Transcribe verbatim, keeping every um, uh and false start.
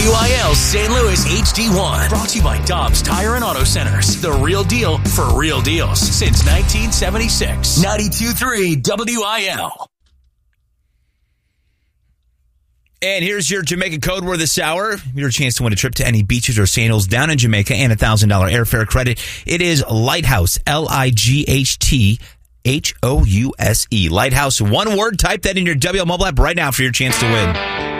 W I L Saint Louis H D one. Brought to you by Dobbs Tire and Auto Centers. The real deal for real deals since nineteen seventy-six. ninety-two point three W I L. And here's your Jamaica code word this hour. Your chance to win a trip to any beaches or sandals down in Jamaica and a one thousand dollars airfare credit. It is Lighthouse, L I G H T H O U S E. Lighthouse, one word. Type that in your W L mobile app right now for your chance to win.